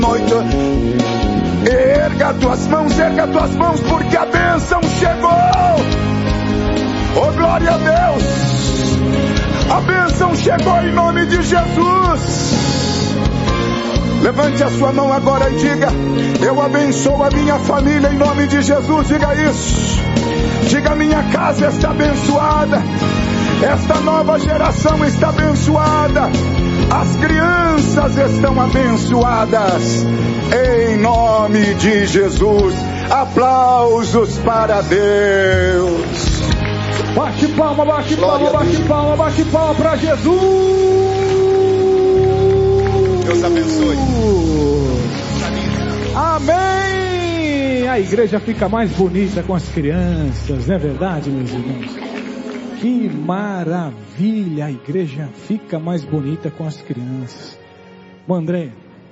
noite. Erga tuas mãos, porque a bênção chegou. Oh, glória a Deus. A bênção chegou em nome de Jesus. Levante a sua mão agora e diga: eu abençoo a minha família em nome de Jesus. Diga isso. Diga: minha casa está abençoada. Esta nova geração está abençoada. As crianças estão abençoadas. Em nome de Jesus. Aplausos para Deus. Bate palma, bate palma, bate palma, bate palma para Jesus. Deus abençoe. Amém. A igreja fica mais bonita com as crianças, não é verdade, meus irmãos? Que maravilha, a igreja fica mais bonita com as crianças. Bom, André,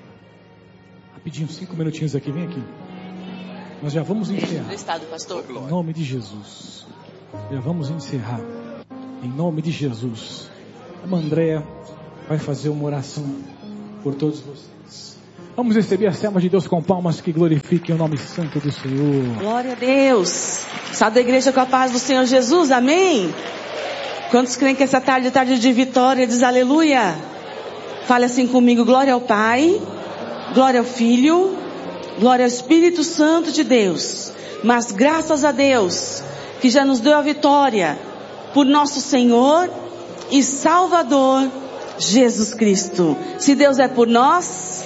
rapidinho, 5 minutinhos aqui, vem aqui. Nós já vamos encerrar. Estado, pastor. Em nome de Jesus. Já vamos encerrar. Em nome de Jesus. A Andréa vai fazer uma oração por todos vocês. Vamos receber as servas de Deus com palmas que glorifiquem o nome santo do Senhor. Glória a Deus. Salve a igreja com a paz do Senhor Jesus, amém? Quantos creem que essa tarde é tarde de vitória? Diz aleluia. Fale assim comigo: glória ao Pai, glória ao Filho, glória ao Espírito Santo de Deus. Mas graças a Deus que já nos deu a vitória por nosso Senhor e Salvador Jesus Cristo. Se Deus é por nós,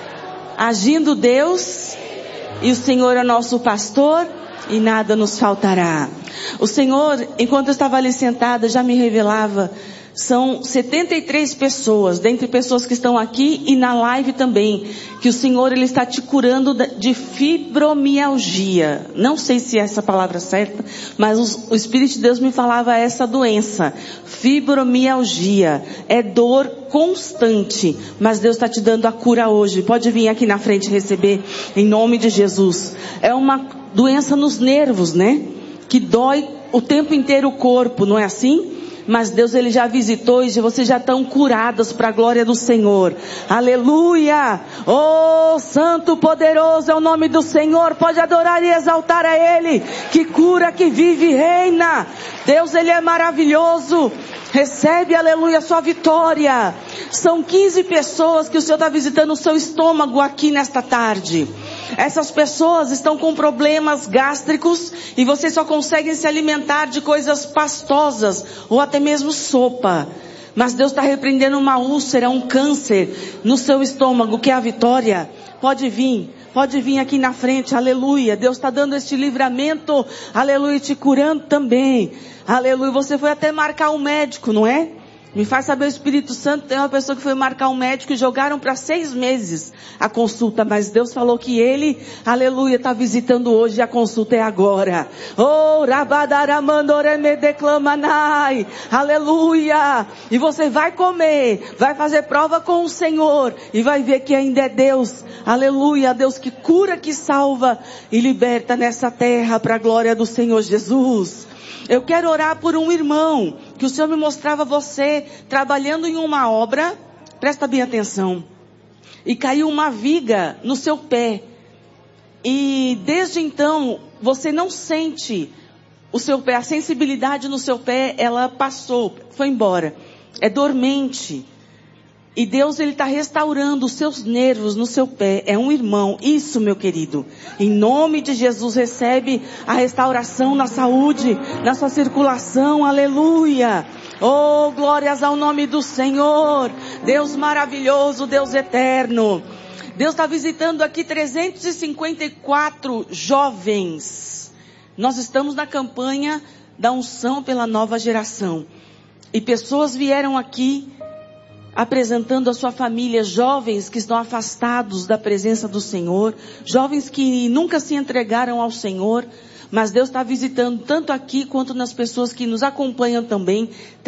agindo Deus, e o Senhor é nosso pastor, e nada nos faltará. O Senhor, enquanto eu estava ali sentada, já me revelava. São 73 pessoas, dentre pessoas que estão aqui e na live também, que o Senhor, Ele está te curando de fibromialgia. Não sei se é essa palavra certa, mas o Espírito de Deus me falava essa doença. Fibromialgia. É dor constante, mas Deus está te dando a cura hoje. Pode vir aqui na frente receber, em nome de Jesus. É uma doença nos nervos, né? Que dói o tempo inteiro o corpo, não é assim? Mas Deus, Ele já visitou e vocês já estão curadas para a glória do Senhor. Aleluia! Oh, santo, poderoso é o nome do Senhor. Pode adorar e exaltar a Ele, que cura, que vive e reina. Deus, Ele é maravilhoso. Recebe, aleluia, a sua vitória. São 15 pessoas que o Senhor está visitando o seu estômago aqui nesta tarde. Essas pessoas estão com problemas gástricos e vocês só conseguem se alimentar de coisas pastosas ou até mesmo sopa. Mas Deus está repreendendo uma úlcera, um câncer no seu estômago, que é a vitória. Pode vir aqui na frente, aleluia. Deus está dando este livramento, aleluia, te curando também. Aleluia, você foi até marcar um médico, não é? Me faz saber, o Espírito Santo, tem uma pessoa que foi marcar um médico e jogaram para 6 meses a consulta, mas Deus falou que Ele, aleluia, está visitando hoje e a consulta é agora. Oh, rabadaramandoreme declamanai, aleluia. E você vai comer, vai fazer prova com o Senhor e vai ver que ainda é Deus, aleluia, Deus que cura, que salva e liberta nessa terra para a glória do Senhor Jesus. Eu quero orar por um irmão, que o Senhor me mostrava você trabalhando em uma obra, presta bem atenção, e caiu uma viga no seu pé, e desde então, você não sente o seu pé, a sensibilidade no seu pé, ela passou, foi embora, é dormente. E Deus, Ele está restaurando os seus nervos no seu pé. É um irmão. Isso, meu querido. Em nome de Jesus, recebe a restauração na saúde, na sua circulação. Aleluia. Oh, glórias ao nome do Senhor. Deus maravilhoso, Deus eterno. Deus está visitando aqui 354 jovens. Nós estamos na campanha da unção pela nova geração. E pessoas vieram aqui apresentando a sua família, jovens que estão afastados da presença do Senhor, jovens que nunca se entregaram ao Senhor, Mas Deus está visitando tanto aqui quanto nas pessoas que nos acompanham também,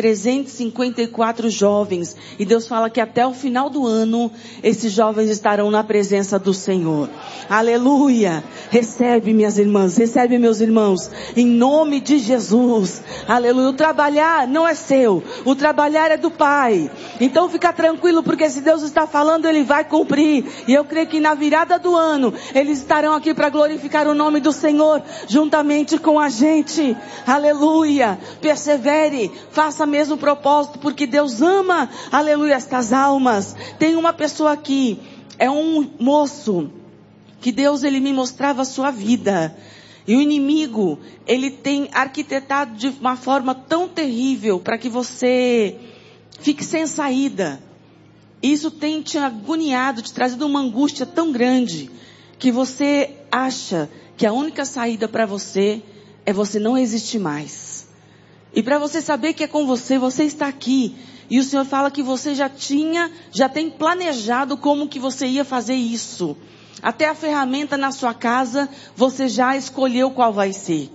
354 jovens. E Deus fala que até o final do ano, esses jovens estarão na presença do Senhor. Aleluia! Recebe, minhas irmãs, recebe, meus irmãos, em nome de Jesus. Aleluia! O trabalhar não é seu, o trabalhar é do Pai. Então fica tranquilo, porque se Deus está falando, Ele vai cumprir. E eu creio que na virada do ano, eles estarão aqui para glorificar o nome do Senhor, juntamente com a gente. Aleluia! Persevere, faça mesmo o propósito, porque Deus ama, aleluia, estas almas. Tem uma pessoa aqui, é um moço, que Deus, Ele me mostrava a sua vida. E o inimigo, ele tem arquitetado de uma forma tão terrível, para que você fique sem saída. Isso tem te agoniado, te trazido uma angústia tão grande, que você acha que a única saída para você é você não existir mais. E para você saber que é com você, você está aqui. E o Senhor fala que você já tem planejado como que você ia fazer isso. Até a ferramenta na sua casa, você já escolheu qual vai ser.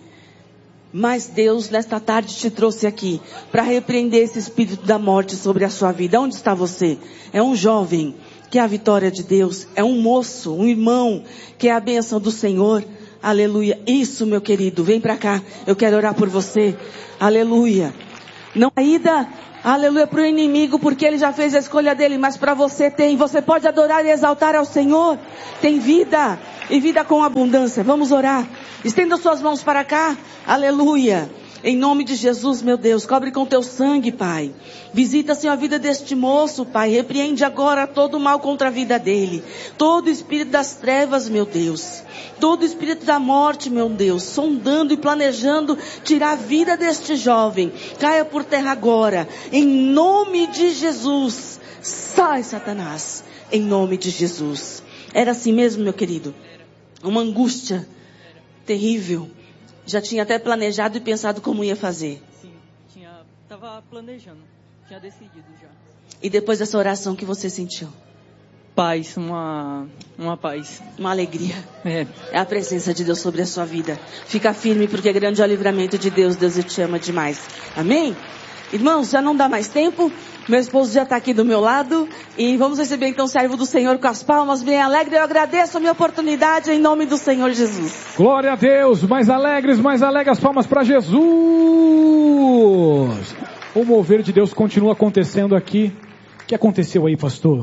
Mas Deus, nesta tarde, te trouxe aqui para repreender esse espírito da morte sobre a sua vida. Onde está você? É um jovem, que é a vitória de Deus. É um moço, um irmão, que é a bênção do Senhor. Aleluia. Isso, meu querido, vem para cá. Eu quero orar por você. Aleluia. Não há ida, aleluia, para o inimigo, porque ele já fez a escolha dele, mas para você tem. Você pode adorar e exaltar ao Senhor. Tem vida, e vida com abundância. Vamos orar. Estenda suas mãos para cá. Aleluia. Em nome de Jesus, meu Deus, cobre com teu sangue, Pai. Visita, Senhor, a vida deste moço, Pai. Repreende agora todo o mal contra a vida dele. Todo espírito das trevas, meu Deus. Todo espírito da morte, meu Deus. Sondando e planejando tirar a vida deste jovem. Caia por terra agora. Em nome de Jesus. Sai, Satanás. Em nome de Jesus. Era assim mesmo, meu querido? Uma angústia terrível. Já tinha até planejado e pensado como ia fazer. Sim, estava planejando, tinha decidido já. E depois dessa oração, que você sentiu? Paz, uma paz. Uma alegria. É a presença de Deus sobre a sua vida. Fica firme, porque grande é o livramento de Deus. Deus te ama demais. Amém? Irmãos, já não dá mais tempo. Meu esposo já está aqui do meu lado. E vamos receber então o servo do Senhor com as palmas bem alegres. Eu agradeço a minha oportunidade em nome do Senhor Jesus. Glória a Deus. Mais alegres as palmas para Jesus. O mover de Deus continua acontecendo aqui. O que aconteceu aí, pastor?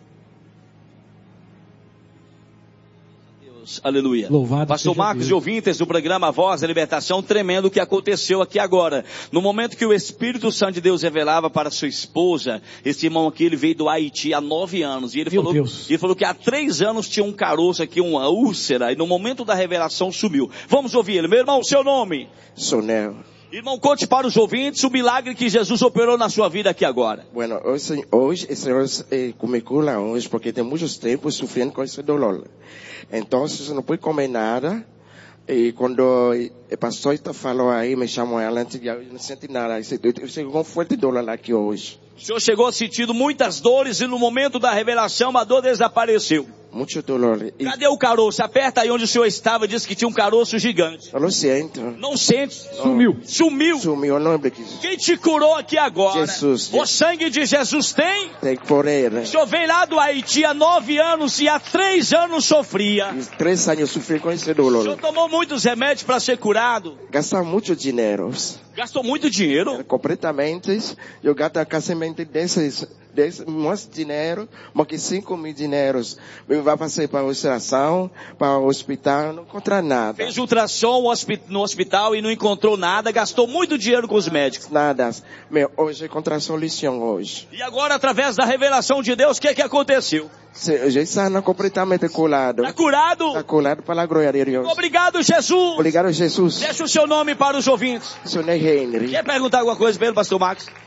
Aleluia. Louvado Pastor Marcos e ouvintes do programa Voz da Libertação, tremendo o que aconteceu aqui agora. No momento que o Espírito Santo de Deus revelava para sua esposa, esse irmão aqui, ele veio do Haiti há 9 anos. E ele falou que há 3 anos tinha um caroço aqui, uma úlcera, e no momento da revelação sumiu. Vamos ouvir ele. Meu irmão, seu nome? Sonel. Irmão, conte para os ouvintes o milagre que Jesus operou na sua vida aqui agora. Bueno, hoje o Senhor me cura hoje, porque tem muitos tempos sofrendo com esse dolor. Então, não pude comer nada. E quando o pastor falou aí, me chamou ela, eu não senti nada. Eu senti um forte dor aqui hoje. O senhor chegou sentindo muitas dores e no momento da revelação a dor desapareceu. Muito dolor. Cadê o caroço? Aperta aí onde o senhor estava, disse que tinha um caroço gigante. Eu não sinto. Não sente? Sumiu. Sumiu, eu não lembro disso. Quem te curou aqui agora? Jesus. O sangue de Jesus tem? Tem poder. O senhor vem lá do Haiti há 9 anos e há 3 anos sofria. 3 anos eu sofri com esse O dolor. senhor tomou muitos remédios para ser curado? Gastar muito dinheiro. Gastou muito dinheiro? Completamente. Eu gasto casamento desses mais dinheiro, mas que 5 mil dinheiros. Eu vou passar para a ultração, para o hospital, não encontrar nada. Fez ultrassom no hospital e não encontrou nada, gastou muito dinheiro com os médicos. Nada. Hoje encontrei a solução hoje. E agora, através da revelação de Deus, o que aconteceu? Já está completamente curado. Está curado? Está curado pela glória de Deus. Obrigado, Jesus. Obrigado, Jesus. Deixa o seu nome para os ouvintes. Seu nome é Henry. Quer perguntar alguma coisa para ele, pastor Marcos?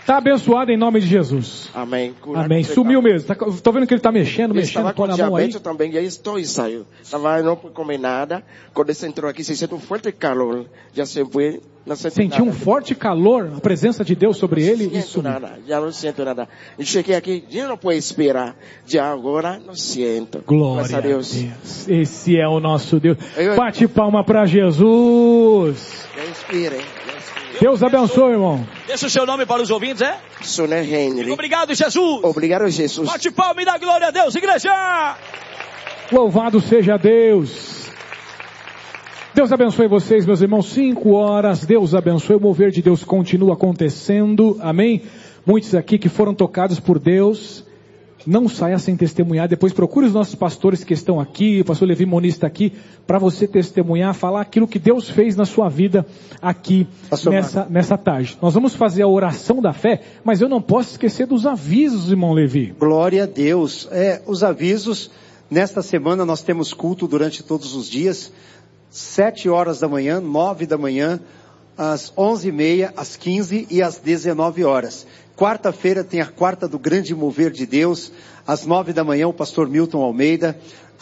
Está abençoado em nome de Jesus. Amém. Amém. Sumiu mesmo. Estou vendo que ele está mexendo. Estava com põe a mão aí. diabetes também, e aí estou e saiu. Não pude comer nada. Quando você entrou aqui, você sente um forte calor. Já se foi, não senti Sentiu nada. um forte calor, a presença de Deus sobre ele. Não sinto nada, já não sinto nada. Eu cheguei aqui, já não posso esperar. Já agora não sinto. Glória a Deus. Esse é o nosso Deus. Bate palma para Jesus. Deus abençoe, irmão. Deixa o seu nome para os ouvintes, é? Soné Henry. Obrigado, Jesus. Obrigado, Jesus. Bate palma e dá glória a Deus, igreja. Louvado seja Deus. Deus abençoe vocês, meus irmãos. 5 horas. Deus abençoe. O mover de Deus continua acontecendo. Amém? Muitos aqui que foram tocados por Deus. Não saia sem testemunhar. Depois procure os nossos pastores que estão aqui. O pastor Levi Moniz está aqui para você testemunhar, falar aquilo que Deus fez na sua vida aqui nessa tarde. Nós vamos fazer a oração da fé, mas eu não posso esquecer dos avisos, irmão Levi. Glória a Deus. Os avisos, nesta semana nós temos culto durante todos os dias, 7 horas da manhã, 9 da manhã, às 11h30, às 15 e às 19 horas. Quarta-feira tem a quarta do grande mover de Deus, às 9 da manhã o pastor Milton Almeida,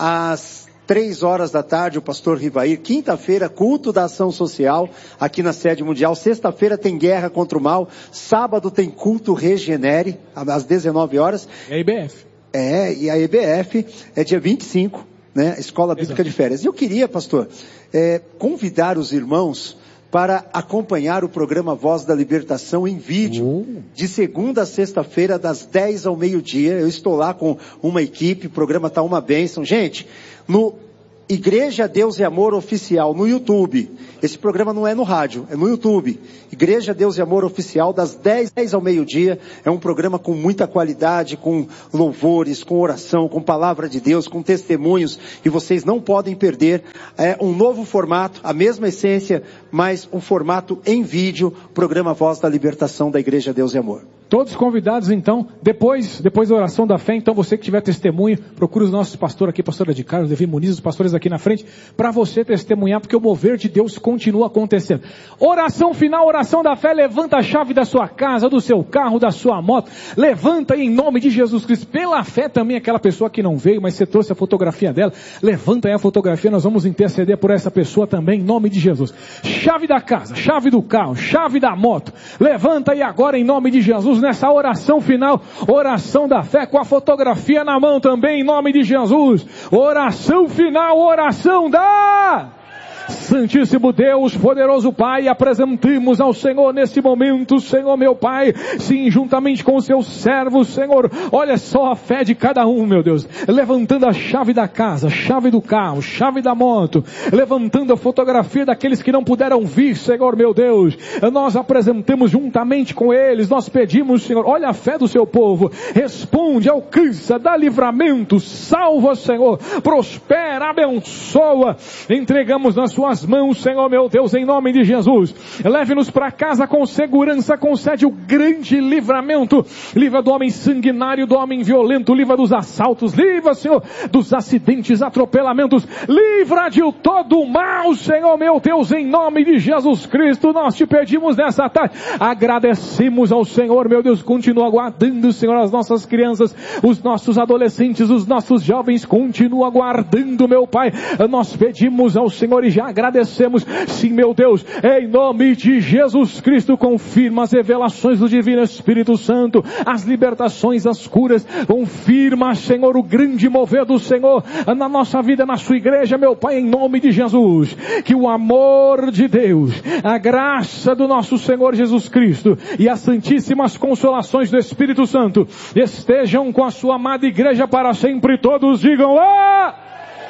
às 3 horas da tarde o pastor Rivair. Quinta-feira, culto da ação social aqui na sede mundial. Sexta-feira tem guerra contra o mal. Sábado tem culto Regenere, às 19 horas. É a IBF. E a EBF é dia 25, né? Escola Bíblica de Férias. E eu queria, pastor, convidar os irmãos para acompanhar o programa Voz da Libertação em vídeo, de segunda a sexta-feira, das 10 ao meio-dia. Eu estou lá com uma equipe, o programa está uma bênção. Gente, no Igreja Deus e Amor Oficial, no YouTube. Esse programa não é no rádio, é no YouTube. Igreja Deus e Amor Oficial, das 10 ao meio-dia. É um programa com muita qualidade, com louvores, com oração, com palavra de Deus, com testemunhos. E vocês não podem perder. É um novo formato, a mesma essência, mas um formato em vídeo. Programa Voz da Libertação da Igreja Deus e Amor. Todos convidados, então, depois da oração da fé, então você que tiver testemunho, procure os nossos pastores aqui, pastor Ed Carlos, Levi Muniz, os pastores aqui na frente, para você testemunhar, porque o mover de Deus continua acontecendo. Oração final, oração da fé, levanta a chave da sua casa, do seu carro, da sua moto, levanta em nome de Jesus Cristo, pela fé também, aquela pessoa que não veio, mas você trouxe a fotografia dela, levanta aí a fotografia, nós vamos interceder por essa pessoa também, em nome de Jesus. Chave da casa, chave do carro, chave da moto, levanta aí agora em nome de Jesus, nessa oração final, oração da fé, com a fotografia na mão também, em nome de Jesus. Oração final, oração da... Santíssimo Deus, poderoso Pai, apresentamos ao Senhor nesse momento, Senhor meu Pai, sim, juntamente com os seus servos, Senhor, olha só a fé de cada um, meu Deus, levantando a chave da casa, chave do carro, chave da moto, levantando a fotografia daqueles que não puderam vir, Senhor meu Deus, nós apresentamos juntamente com eles, nós pedimos, Senhor, olha a fé do seu povo, responde, alcança, dá livramento, salva, Senhor, prospera, abençoa, entregamos nas suas mãos, Senhor meu Deus, em nome de Jesus. Leve-nos para casa com segurança, concede o grande livramento. Livra do homem sanguinário, do homem violento, livra dos assaltos, livra, Senhor, dos acidentes, atropelamentos, livra de todo o mal, Senhor meu Deus, em nome de Jesus Cristo. Nós te pedimos nessa tarde, agradecemos ao Senhor, meu Deus, continua guardando, Senhor, as nossas crianças, os nossos adolescentes, os nossos jovens, continua guardando, meu Pai. Nós pedimos ao Senhor e já agradecemos, sim, meu Deus, em nome de Jesus Cristo, confirma as revelações do Divino Espírito Santo, as libertações, as curas, confirma, Senhor, o grande mover do Senhor na nossa vida, na sua igreja, meu Pai, em nome de Jesus, que o amor de Deus, a graça do nosso Senhor Jesus Cristo e as santíssimas consolações do Espírito Santo estejam com a sua amada igreja para sempre. Todos digam: ah!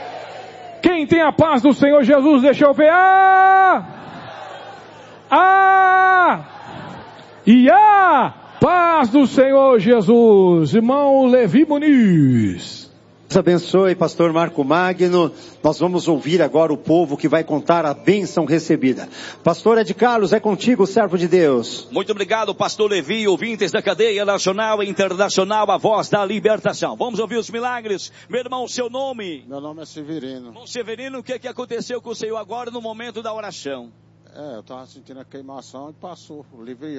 Quem tem a paz do Senhor Jesus, deixa eu ver. E a paz do Senhor Jesus. Irmão Levi Muniz. Deus abençoe, pastor Marco Magno. Nós vamos ouvir agora o povo que vai contar a bênção recebida. Pastor Ed Carlos, é contigo, servo de Deus. Muito obrigado, pastor Levi, ouvintes da cadeia nacional e internacional, a Voz da Libertação. Vamos ouvir os milagres. Meu irmão, seu nome? Meu nome é Severino. Irmão Severino, o que aconteceu com o Senhor agora no momento da oração? Eu estava sentindo a queimação e passou, aliviou, né?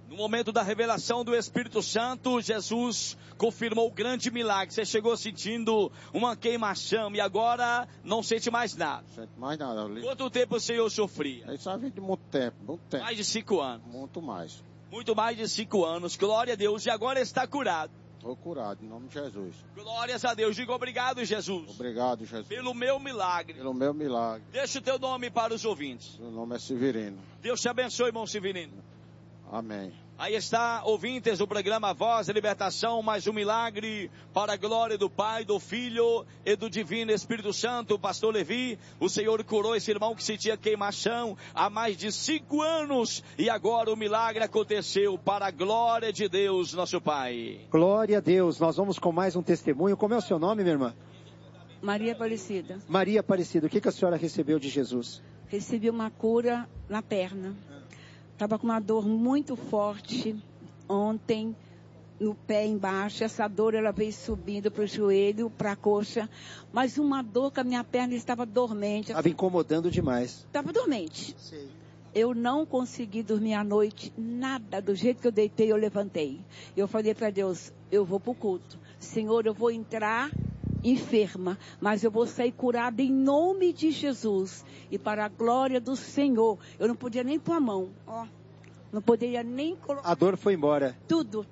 No momento da revelação do Espírito Santo, Jesus confirmou o grande milagre. Você chegou sentindo uma queimação e agora não sente mais nada. Não sente mais nada. Quanto tempo o Senhor sofria? Isso já vem de muito tempo. Mais de 5 anos. Muito mais. Muito mais de 5 anos. Glória a Deus. E agora está curado. Estou curado, em nome de Jesus. Glórias a Deus. Digo obrigado, Jesus. Obrigado, Jesus. Pelo meu milagre. Pelo meu milagre. Deixa o teu nome para os ouvintes. Meu nome é Severino. Deus te abençoe, irmão Severino. Amém. Aí está, ouvintes do programa Voz da Libertação, mais um milagre para a glória do Pai, do Filho e do Divino Espírito Santo. Pastor Levi, o Senhor curou esse irmão que sentia queimação há mais de 5 anos e agora o milagre aconteceu para a glória de Deus, nosso Pai. Glória a Deus. Nós vamos com mais um testemunho. Como é o seu nome, minha irmã? Maria Aparecida. Maria Aparecida. O que a senhora recebeu de Jesus? Recebi uma cura na perna. Estava com uma dor muito forte ontem no pé embaixo. Essa dor ela veio subindo para o joelho, para a coxa. Mas uma dor que a minha perna estava dormente. Estava incomodando demais. Estava dormente. Sim. Eu não consegui dormir à noite, nada. Do jeito que eu deitei, eu levantei. Eu falei para Deus, eu vou para o culto. Senhor, eu vou entrar enferma, mas eu vou sair curada em nome de Jesus. E para a glória do Senhor, eu não podia nem pôr a mão, ó. Não poderia nem colocar. A dor foi embora. Tudo.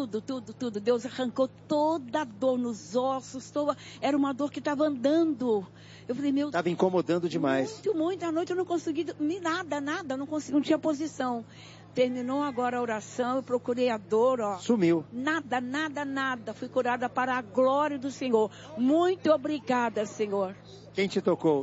Deus arrancou toda a dor nos ossos, era uma dor que estava andando. Eu falei, meu Deus. Estava incomodando demais. Muito. À noite eu não consegui dormir nada. Não tinha posição. Terminou agora a oração, eu procurei a dor, ó. Sumiu. Nada. Fui curada para a glória do Senhor. Muito obrigada, Senhor. Quem te tocou?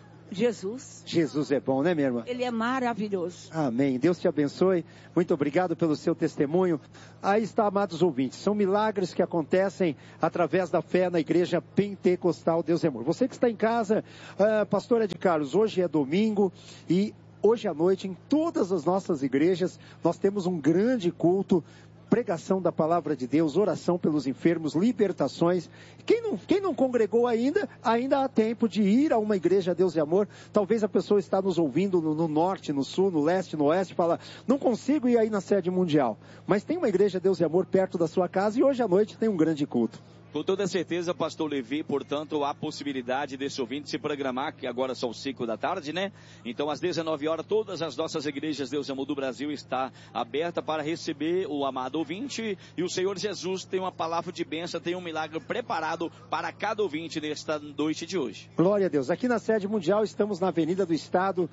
Jesus. Jesus é bom, né, minha irmã? Ele é maravilhoso. Amém. Deus te abençoe. Muito obrigado pelo seu testemunho. Aí está, amados ouvintes. São milagres que acontecem através da fé na igreja pentecostal Deus é Amor. Você que está em casa, pastor Ed Carlos, hoje é domingo e hoje à noite em todas as nossas igrejas nós temos um grande culto. Pregação da palavra de Deus, oração pelos enfermos, libertações. Quem não congregou ainda há tempo de ir a uma igreja Deus e Amor. Talvez a pessoa está nos ouvindo no norte, no sul, no leste, no oeste, fala, não consigo ir aí na sede mundial. Mas tem uma igreja Deus e Amor perto da sua casa e hoje à noite tem um grande culto. Com toda certeza, pastor Levi, portanto, há possibilidade desse ouvinte se programar, que agora são 5 da tarde, né? Então, às 19 horas, todas as nossas igrejas Deus Amor do Brasil está aberta para receber o amado ouvinte. E o Senhor Jesus tem uma palavra de bênção, tem um milagre preparado para cada ouvinte nesta noite de hoje. Glória a Deus. Aqui na sede mundial, estamos na Avenida do Estado,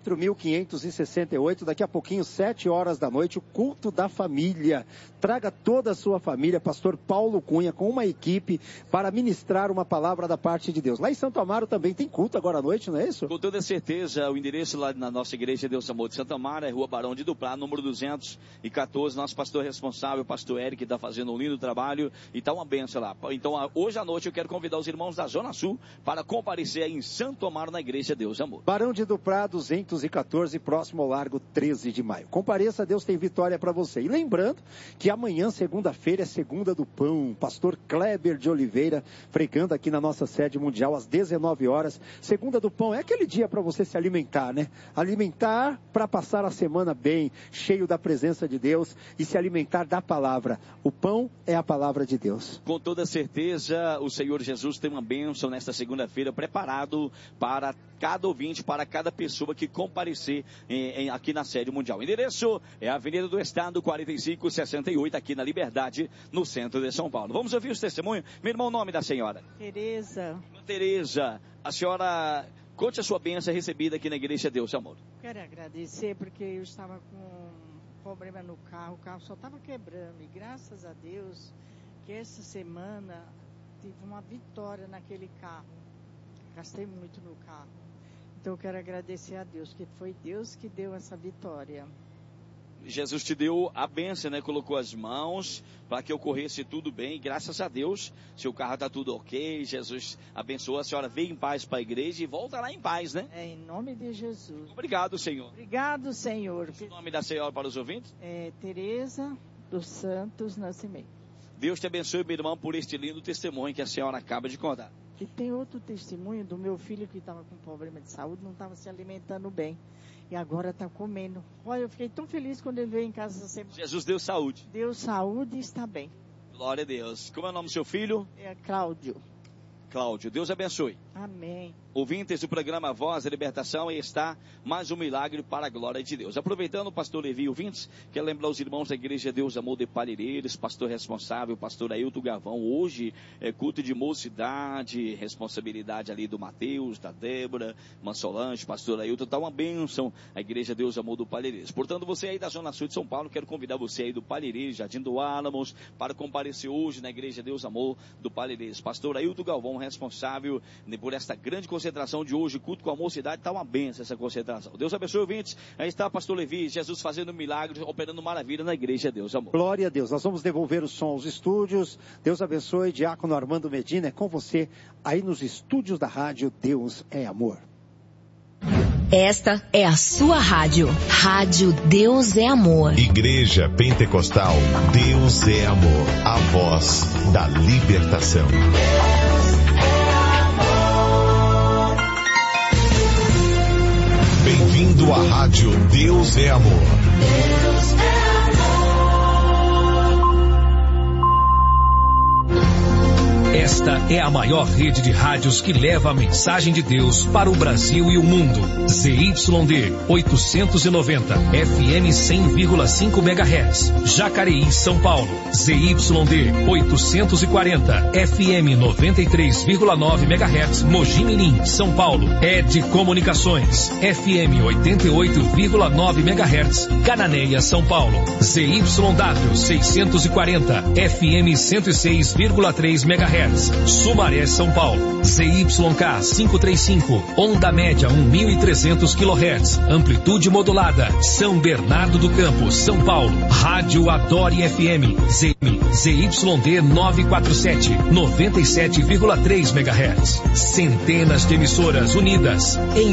4.568. Daqui a pouquinho, 7 horas da noite, o culto da família. Traga toda a sua família, pastor Paulo Cunha, com uma equipe para ministrar uma palavra da parte de Deus. Lá em Santo Amaro também tem culto agora à noite, não é isso? Com toda certeza, o endereço lá na nossa igreja Deus Amor de Santo Amaro é Rua Barão de Duplá, número 214. Nosso pastor responsável, o pastor Eric, está fazendo um lindo trabalho e está uma benção lá. Então, hoje à noite eu quero convidar os irmãos da Zona Sul para comparecer aí em Santo Amaro na igreja Deus Amor. Barão de Duplá, 214, próximo ao Largo 13 de maio. Compareça, Deus tem vitória para você. E lembrando que amanhã, segunda-feira, é Segunda do Pão. Pastor Kleber de Oliveira, pregando aqui na nossa sede mundial às 19 horas. Segunda do Pão é aquele dia para você se alimentar, né? Alimentar para passar a semana bem, cheio da presença de Deus e se alimentar da palavra. O pão é a palavra de Deus. Com toda certeza, o Senhor Jesus tem uma bênção nesta segunda-feira preparado para cada ouvinte, para cada pessoa que comparecer aqui na sede mundial. O endereço é a Avenida do Estado, 4568, aqui na Liberdade, no centro de São Paulo. Vamos ouvir os testemunhos. Meu irmão, o nome da senhora? Tereza, a senhora, conte a sua bênção recebida aqui na igreja Deus Amor. quero agradecer porque eu estava com um problema no carro, o carro só estava quebrando e graças a Deus que essa semana tive uma vitória naquele carro. Gastei muito no carro. Então eu quero agradecer a Deus, que foi Deus que deu essa vitória. Jesus te deu a bênção, né? Colocou as mãos para que ocorresse tudo bem. Graças a Deus, seu carro está tudo ok. Jesus abençoou. A senhora veio em paz para a igreja e volta lá em paz, né? Em nome de Jesus. Obrigado, Senhor. Obrigado, Senhor. O nome da senhora para os ouvintes? Tereza dos Santos Nascimento. Deus te abençoe, meu irmão, por este lindo testemunho que a senhora acaba de contar. E tem outro testemunho do meu filho que estava com problema de saúde, não estava se alimentando bem. E agora está comendo. Olha, eu fiquei tão feliz quando ele veio em casa essa semana. Jesus deu saúde. Deu saúde e está bem. Glória a Deus. Como é o nome do seu filho? É Cláudio. Cláudio, Deus abençoe. Amém. Ouvintes do programa Voz da Libertação, e está mais um milagre para a glória de Deus. Aproveitando o pastor Levi, ouvintes, quero lembrar os irmãos da Igreja Deus Amor de Palheireiros, pastor responsável, pastor Ailton Gavão. Hoje é culto de mocidade, responsabilidade ali do Mateus, da Débora, Mansolange, pastor Ailton. Está uma bênção a Igreja Deus Amor do Palheireiros. Portanto, você aí da Zona Sul de São Paulo, quero convidar você aí do Palheireiros, Jardim do Álamos, para comparecer hoje na Igreja Deus Amor do Palheireiros. Pastor Ailton Galvão, responsável por esta grande concentração de hoje, culto com a mocidade. Está uma benção essa concentração. Deus abençoe, ouvintes. Aí está pastor Levi, Jesus fazendo milagres, operando maravilha na Igreja Deus Amor. Glória a Deus. Nós vamos devolver o som aos estúdios. Deus abençoe. Diácono Armando Medina, é com você aí nos estúdios da rádio Deus é Amor. Esta é a sua rádio. Rádio Deus é Amor. Igreja Pentecostal Deus é Amor. A voz da libertação. Bem-vindo à rádio Deus é Amor. Deus é amor. Esta é a maior rede de rádios que leva a mensagem de Deus para o Brasil e o mundo. ZYD 890, FM 100,5 MHz. Jacareí, São Paulo. ZYD 840, FM 93,9 MHz. Mogi Mirim, São Paulo. ED Comunicações, FM 88,9 MHz. Cananéia, São Paulo. ZYW 640, FM 106,3 MHz. Sumaré, São Paulo. ZYK 535, onda média 1.300 kHz, amplitude modulada. São Bernardo do Campo, São Paulo. Rádio Adore FM, ZYD 947, 97,3 MHz. Centenas de emissoras unidas em